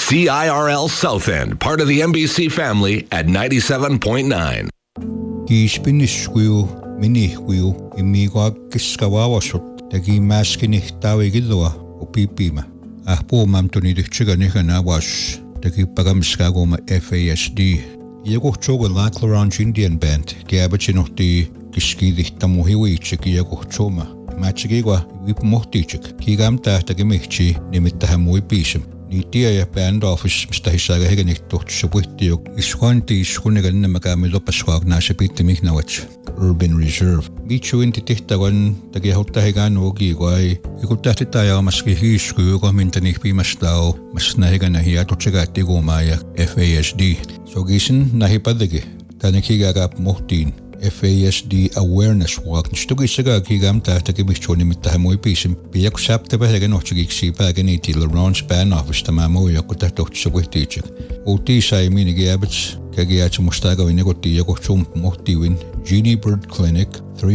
CIRL South End, part of the NBC family at 97.9. Kiispinniskuyu minihkuyu imigoakiskawawasut tagi maskinihtaawigilua upipima ahpuumam tunidihchiganihanawas tagi pagamiskaguma FASD yaguhchoga Lac-La-Range Indian Band kiabachinohti kiskidihtamuhiwiichik yaguhchoma matchigigwa wipumohtiichik kigamta tagimihchi nimittahamuipiisim Niitia ja band office mistä hissaga hegenihtohtussa puhtiuk iskuanti iskunigan makamilopaswaak naasipittimihnavat Urban Reserve. Miitsuinti tehtävän takia hotta heganuogi guai ikutahti tajamaski hiiskuuko mintanih piimastao masna hegana hiatotsegaatti guumaa ja FASD. Sogisin nahipadegi tänne kigagap mohtiin FASD awareness walk nistugisaga kigamta takibihchoni mittahamuipisim piak saptaba heganohtsagiksi päägeniiti Laurence Band Office tamamuja kutahtohtsapuhtiichik. Uutiisai minigiabits kagiatsumustaagawin negotti jakohtsum mohtiwin Genie Bird Clinic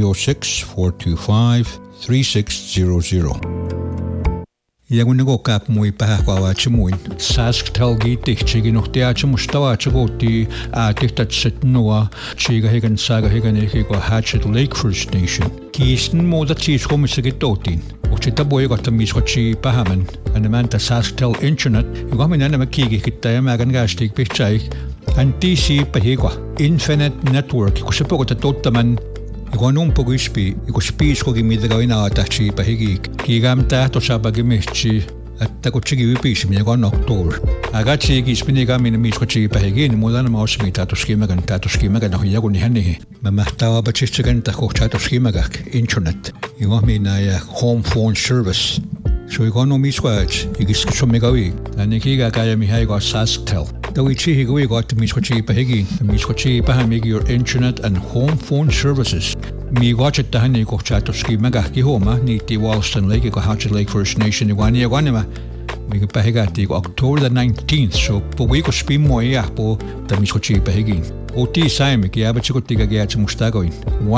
306-425-3600. Ja kun nego kap mui pähkaavatsemuin SaskTel giittihtsigi nohtiatsemustavatsegotti äätihtatset noa tsiga hegan saaga hegan ehkigo Hatchet Lake First Nation. Kiisten muuta tsiiskommissakin toutiin. Otsita poikata miskotsi pähämän enemmäntä SaskTel Internet, joka minä enemmän kiikihkittää ja mäkän kästik pihtsai. NTC pähikwa Infinite Network, kun se pokota tottaman Ikon umpogyspi, ikon spiiskogi midagawin aatahchi pahigik. Kigam tahtosaabagi mihchi, että kutsigi ypiisim ikon oktober. Agatsi kispinigamin miskotsi pahigin, mulan mausmi taatoskimagan ahoyagun ihanihi. Mamahtawa bachitsigan tahochatoskimagak, internet. Ikon mina ja home phone service. So ikon umiskwaaj, ikiskisumigawi. Tani kiga kaya mihaigo SaskTel. Dawichi higawi got miskotsi pahigin, miskotsi pahamig your internet and home phone services. Mi watchet tahani ko chatoski magahki homa niiti Walston Lake ko Hatchet Lake First Nation igwani igwanima mi pahigati ko October the 19th so po we ko spin mo ya po tamiskochi pahigin oti saimi ki abachiko tiga gyach mustagoin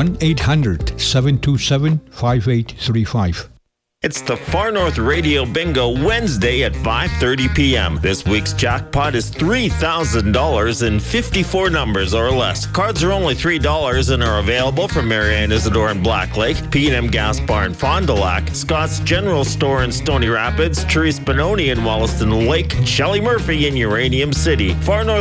1-800-727-5835. It's the Far North Radio Bingo Wednesday at 5:30 p.m. This week's jackpot is $3,000 in 54 numbers or less. Cards are only $3 and are available from Marianne Isidore in Black Lake, P&M Gas Bar in Fond du Lac, Scott's General Store in Stony Rapids, Therese Benoni in Wollaston Lake, Shelley Murphy in Uranium City. Far North